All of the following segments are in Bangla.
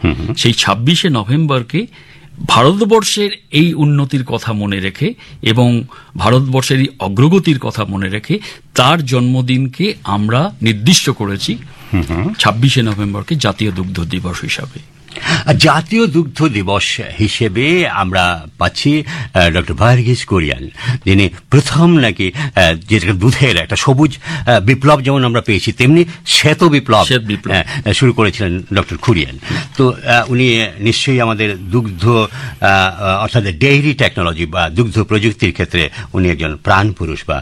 সেই 26শে নভেম্বরকে ভারতবর্ষের এই উন্নতির কথা মনে রেখে এবং ভারতবর্ষের এই অগ্রগতির কথা মনে রেখে তার জন্মদিনকে আমরা নির্দিষ্ট করেছি 26শে নভেম্বরকে জাতীয় দুগ্ধ দিবস হিসাবে। জাতীয় দুগ্ধ দিবস হিসেবে আমরা পাচ্ছি ডক্টর ভার্গিস কুরিয়ান, যিনি প্রথম নাকি যেটা দুধের একটা সবুজ বিপ্লব যেমন আমরা পেয়েছি, তেমনি শ্বেত বিপ্লব শুরু করেছিলেন ডক্টর কুরিয়ান। তো উনি নিশ্চয়ই আমাদের দুগ্ধ অর্থাৎ ডেইরি টেকনোলজি বা দুগ্ধ প্রযুক্তির ক্ষেত্রে উনি একজন প্রাণ পুরুষ বা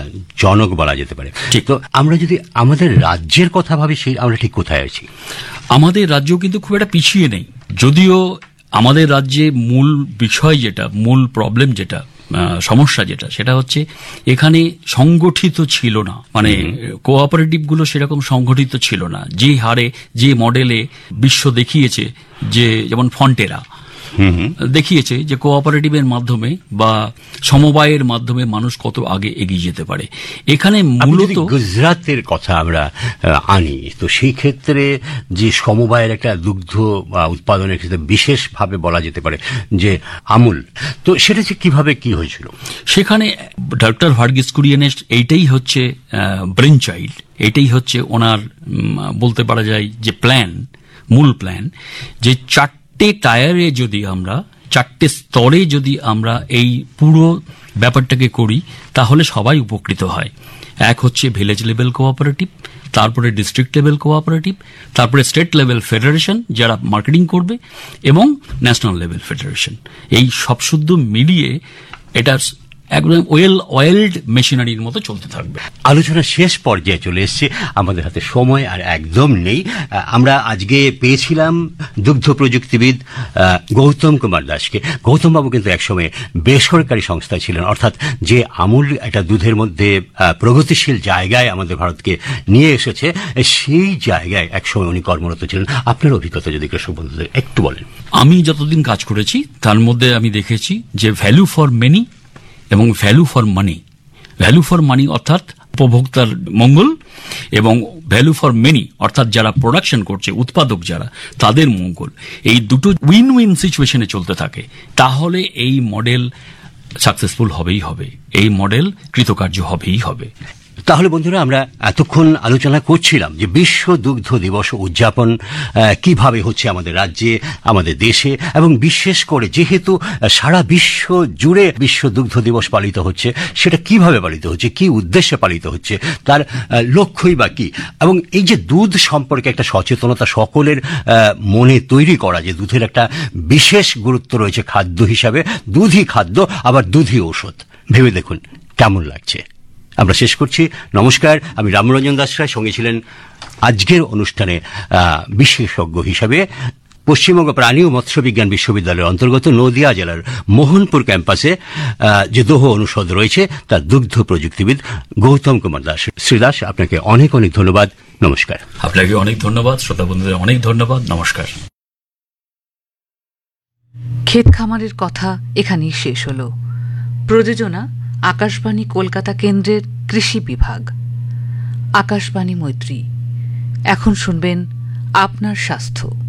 জনক বলা যেতে পারে। তো আমরা যদি আমাদের রাজ্যের কথা ভাবি, সেই আমরা ঠিক কোথায় আছি? আমাদের রাজ্য কিন্তু খুব একটা পিছিয়ে নেই, যদিও আমাদের রাজ্যে মূল বিষয় যেটা, মূল প্রবলেম যেটা, সমস্যা যেটা, সেটা হচ্ছে এখানে সংগঠিত ছিল না, মানে কোঅপারেটিভগুলো সেরকম সংগঠিত ছিল না। যে হারে যে মডেলে বিশ্ব দেখিয়েছে, যে যেমন ফন্টেরা দেখিয়েছে যে কোঅপারেটিভের মাধ্যমে বা সমবায়ের মাধ্যমে মানুষ কত আগে এগিয়ে যেতে পারে। এখানে মূলত গুজরাটের কথা আমরা আনি, তো সেই ক্ষেত্রে যে সমবায়ের একটা দুগ্ধ উৎপাদনের ক্ষেত্রে বিশেষভাবে বলা যেতে পারে যে আমুল, তো সেটা যে কিভাবে কি হয়েছিল সেখানে ডক্টর ভার্গিস কুরিয়ানের এইটাই হচ্ছে ব্রেন চাইল্ড, এটাই হচ্ছে ওনার বলতে পারা যায় যে প্ল্যান, মূল প্ল্যান, যে চারটে টায়ারে যদি আমরা, চারটে স্তরে যদি আমরা এই পুরো ব্যাপারটাকে করি তাহলে সবাই উপকৃত হয়। এক হচ্ছে ভিলেজ লেভেল কোঅপারেটিভ, তারপরে ডিস্ট্রিক্ট লেভেল কোঅপারেটিভ, তারপরে স্টেট লেভেল ফেডারেশন যারা মার্কেটিং করবে, এবং ন্যাশনাল লেভেল ফেডারেশন। এই সব শুদ্ধ মিলিয়ে এটা একদম ওয়েল অয়েলড মেশিনারির মতো চলতে থাকবে। আলোচনা শেষ পর্যায়ে চলে এসছে, আমাদের হাতে সময় আর একদম নেই। আমরা আজকে পেয়েছিলাম দুগ্ধ প্রযুক্তিবিদ গৌতম কুমার দাসকে। গৌতম বাবু কিন্তু একসময় বেসরকারি সংস্থায় ছিলেন, অর্থাৎ যে আমূল একটা দুধের মধ্যে প্রগতিশীল জায়গায় আমাদের ভারতকে নিয়ে এসেছে, সেই জায়গায় একসময় উনি কর্মরত ছিলেন। আপনার অভিজ্ঞতা যদি কৃষক বন্ধুদের একটু বলেন। আমি যতদিন কাজ করেছি তার মধ্যে আমি দেখেছি যে ভ্যালু ফর মেনি এবং value for money. Value for money অর্থাৎ উপভোক্তার মঙ্গল, এবং ভ্যালু ফর মেনি অর্থাৎ যারা প্রোডাকশন করছে, উৎপাদক যারা, তাদের মঙ্গল। এই দুটো উইন উইন সিচুয়েশনে চলতে থাকে, তাহলে এই মডেল সাকসেসফুল হবেই হবে, এই মডেল কৃতকার্য হবেই হবে। তাহলে বন্ধুরা, আমরা এতক্ষণ আলোচনা করছিলাম যে বিশ্ব দুগ্ধ দিবস উদযাপন কিভাবে হচ্ছে আমাদের রাজ্যে, আমাদের দেশে, এবং বিশেষ করে যেহেতু সারা বিশ্ব জুড়ে বিশ্ব দুগ্ধ দিবস পালিত হচ্ছে, সেটা কিভাবে পালিত হচ্ছে, কি উদ্দেশ্যে পালিত হচ্ছে, তার লক্ষ্যই বা কি, এবং এই যে দুধ সম্পর্কে একটা সচেতনতা সকলের মনে তৈরি করা, যে দুধের একটা বিশেষ গুরুত্ব রয়েছে খাদ্য হিসাবে, দুধই খাদ্য আবার দুধই ঔষধ। ভেবে দেখুন কেমন লাগছে। আমরা শেষ করছি। নমস্কার, আমি রামরঞ্জন দাস রায়, সঙ্গে ছিলেন আজকের অনুষ্ঠানে বিশেষজ্ঞ হিসাবে পশ্চিমবঙ্গ প্রাণী ও মৎস্য বিজ্ঞান বিশ্ববিদ্যালয়ের অন্তর্গত নদিয়া জেলার মোহনপুর ক্যাম্পাসে যে দোহ অনুষদ রয়েছে তার দুগ্ধ প্রযুক্তিবিদ গৌতম কুমার দাস। শ্রী দাস, আপনাকে অনেক অনেক ধন্যবাদ। নমস্কার। আপনাকে অনেক ধন্যবাদ, শ্রোতা বন্ধুদের অনেক ধন্যবাদ। নমস্কার। ক্ষেত খামারের কথা এখানেই শেষ হল। প্রযোজনা আকাশবাণী কলকাতা কেন্দ্রের কৃষি বিভাগ। আকাশবাণী মৈত্রী। এখন শুনবেন আপনার স্বাস্থ্য।